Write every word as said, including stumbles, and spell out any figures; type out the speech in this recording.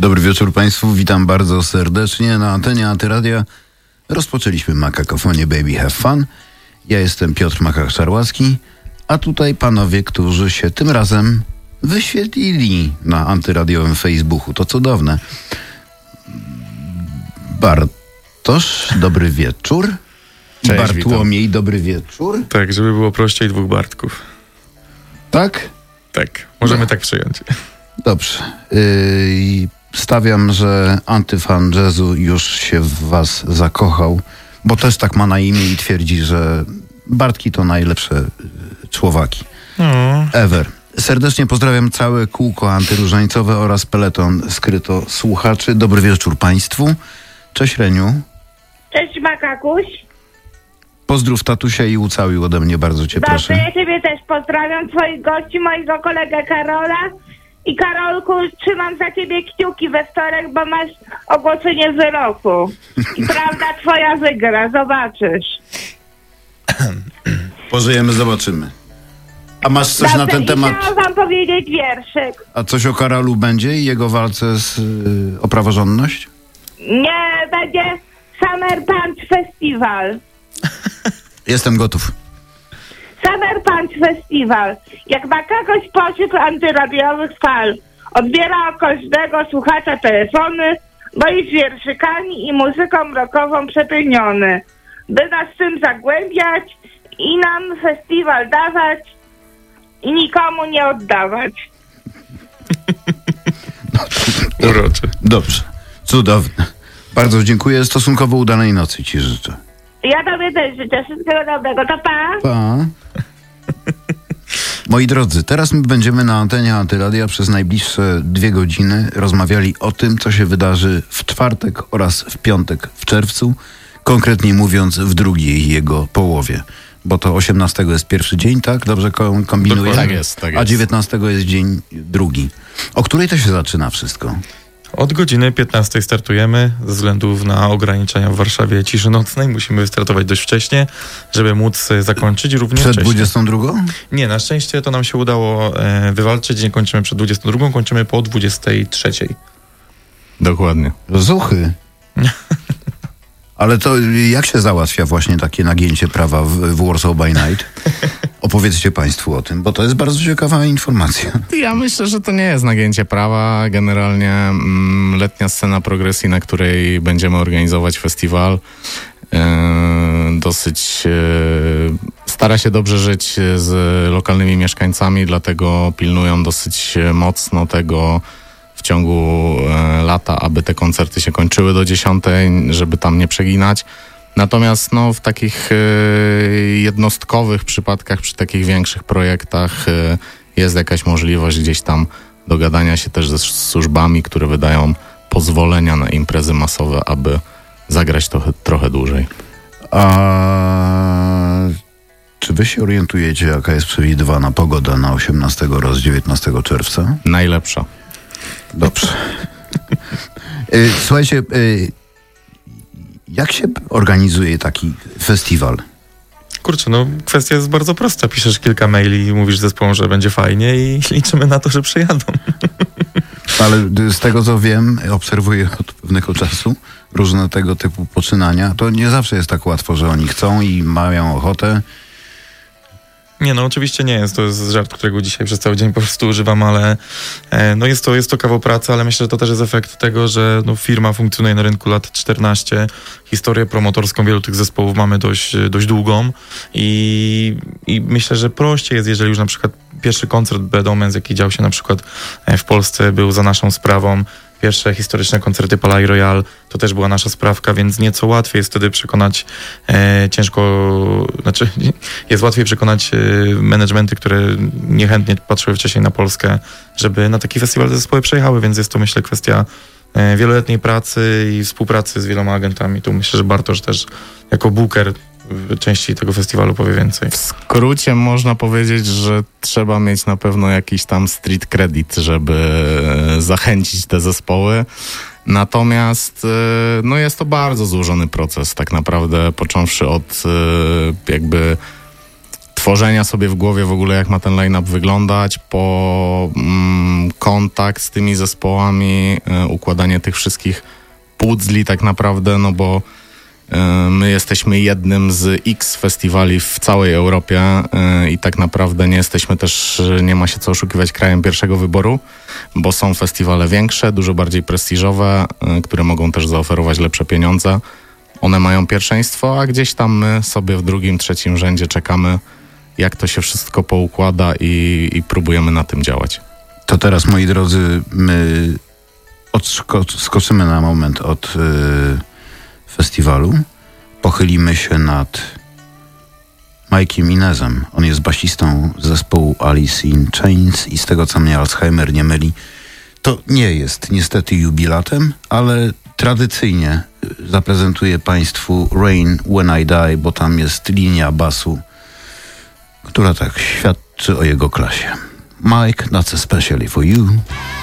Dobry wieczór Państwu, witam bardzo serdecznie na antenie Antyradia. Rozpoczęliśmy Makakofonię Baby Have Fun. Ja jestem Piotr Makak-Szarłacki, a tutaj panowie, którzy się tym razem wyświetlili na antyradiowym Facebooku. To cudowne. Bartosz, dobry wieczór. Cześć, Bartłomiej, witam. Dobry wieczór. Tak, żeby było prościej, dwóch Bartków. Tak? Tak, możemy no. tak przyjąć. Dobrze. Yy, stawiam, że antyfan jazzu już się w was zakochał, bo też tak ma na imię i twierdzi, że Bartki to najlepsze człowaki. No. Ever. Serdecznie pozdrawiam całe kółko antyróżańcowe oraz peleton skryto słuchaczy. Dobry wieczór Państwu. Cześć Reniu. Cześć Makakuś. Pozdrów tatusia i ucałuj ode mnie, bardzo cię Dobrze, proszę. ja ciebie też pozdrawiam, twoich gości, mojego kolegę Karola. I Karolku, trzymam za ciebie kciuki we wtorek, bo masz ogłoszenie wyroku. I prawda twoja wygra, zobaczysz. Pożyjemy, zobaczymy. A masz coś Dobrze, na ten i temat? chciałam wam powiedzieć wierszyk. A coś o Karolu będzie i jego walce z, yy, o praworządność? Nie, będzie Summer Punch Festival. Jestem gotów. Summer Punch Festival. Jak Makakoś pośród antyradiowych fal. Odbiera od każdego słuchacza telefony, bo jest wierszykami i muzyką rockową przepełniony. By nas w tym zagłębiać i nam festiwal dawać i nikomu nie oddawać. Uroczy. Dobrze. Cudowne. Bardzo dziękuję. Stosunkowo udanej nocy ci życzę. Ja tobie też życzę wszystkiego dobrego. To pa! Pa. Moi drodzy, teraz my będziemy na antenie Antyradia przez najbliższe dwie godziny rozmawiali o tym, co się wydarzy w czwartek oraz w piątek w czerwcu, konkretnie mówiąc w drugiej jego połowie. Bo to osiemnastego jest pierwszy dzień, tak? Dobrze kombinuję? Tak jest, tak jest. A dziewiętnastego jest dzień drugi. O której to się zaczyna wszystko? Od godziny piętnastej startujemy. Ze względu na ograniczenia w Warszawie ciszy nocnej musimy startować dość wcześnie, żeby móc zakończyć równie Przed wcześnie. dwudziestą drugą? Nie, na szczęście to nam się udało e, wywalczyć. Nie kończymy przed dwudziestą drugą, kończymy po dwudziestej trzeciej. Dokładnie. Zuchy. Ale to jak się załatwia właśnie takie nagięcie prawa w, w Warsaw by Night? Opowiedzcie Państwu o tym, bo to jest bardzo ciekawa informacja. Ja myślę, że to nie jest nagięcie prawa. Generalnie mm, letnia scena progresji, na której będziemy organizować festiwal, yy, dosyć yy, stara się dobrze żyć z lokalnymi mieszkańcami, dlatego pilnują dosyć mocno tego w ciągu yy, lata, aby te koncerty się kończyły do dziesiątej, żeby tam nie przeginać. Natomiast no, w takich y, jednostkowych przypadkach, przy takich większych projektach y, jest jakaś możliwość gdzieś tam dogadania się też ze służbami, które wydają pozwolenia na imprezy masowe, aby zagrać trochę, trochę dłużej. A czy wy się orientujecie, jaka jest przewidywana pogoda na osiemnastego oraz dziewiętnastego czerwca? Najlepsza. Dobrze. y, słuchajcie, y, jak się organizuje taki festiwal? Kurczę, no kwestia jest bardzo prosta. Piszesz kilka maili i mówisz zespołom, że będzie fajnie i liczymy na to, że przyjadą. Ale z tego co wiem, obserwuję od pewnego czasu różne tego typu poczynania, to nie zawsze jest tak łatwo, że oni chcą i mają ochotę. Nie, no oczywiście nie jest. To jest żart, którego dzisiaj przez cały dzień po prostu używam, ale e, no jest to, jest to kawał pracy, ale myślę, że to też jest efekt tego, że no, firma funkcjonuje na rynku lat czternaście. Historię promotorską wielu tych zespołów mamy dość, dość długą i, i myślę, że prościej jest, jeżeli już na przykład pierwszy koncert Bad Omens, jaki dział się na przykład w Polsce, był za naszą sprawą. Pierwsze historyczne koncerty Palais Royal to też była nasza sprawka, więc nieco łatwiej jest wtedy przekonać e, ciężko, znaczy jest łatwiej przekonać e, managementy, które niechętnie patrzyły wcześniej na Polskę, żeby na taki festiwal te zespoły przejechały, więc jest to, myślę, kwestia e, wieloletniej pracy i współpracy z wieloma agentami. Tu myślę, że Bartosz też jako booker części tego festiwalu powie więcej. W skrócie można powiedzieć, że trzeba mieć na pewno jakiś tam street credit, żeby zachęcić te zespoły. Natomiast no jest to bardzo złożony proces, tak naprawdę począwszy od jakby tworzenia sobie w głowie w ogóle, jak ma ten line-up wyglądać, po mm, kontakt z tymi zespołami, y, układanie tych wszystkich puzzli tak naprawdę, no bo y, my jesteśmy jednym z X festiwali w całej Europie y, i tak naprawdę nie jesteśmy też, nie ma się co oszukiwać, krajem pierwszego wyboru, bo są festiwale większe, dużo bardziej prestiżowe, y, które mogą też zaoferować lepsze pieniądze. One mają pierwszeństwo, a gdzieś tam my sobie w drugim, trzecim rzędzie czekamy, jak to się wszystko poukłada i, i próbujemy na tym działać. To teraz, moi drodzy, my odsko- skoczymy na moment od y, festiwalu. Pochylimy się nad Mike'iem Inezem. On jest basistą zespołu Alice in Chains i z tego, co mnie Alzheimer nie myli, to nie jest niestety jubilatem, ale tradycyjnie zaprezentuję Państwu Rain When I Die, bo tam jest linia basu, która tak świadczy o jego klasie. Mike, that's especially for you.